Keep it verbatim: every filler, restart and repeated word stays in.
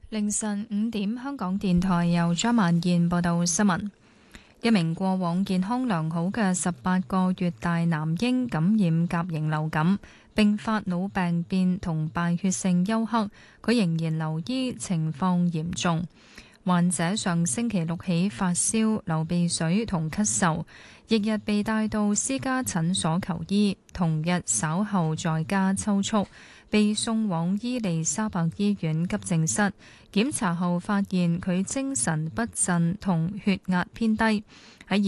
凌晨五點，香港電台由張萬燕報道新聞。一名過往健康良好嘅十八個月大男嬰感染甲型流感，並發腦病變同敗血性休克，佢仍然留醫，情況嚴重。患者上星期六起發燒、流鼻水同咳嗽，翌日被帶到私家診所求醫，同日稍後在家抽搐，被送往伊利沙伯醫院急症室，檢查後發現佢精神不振同血壓偏低。喺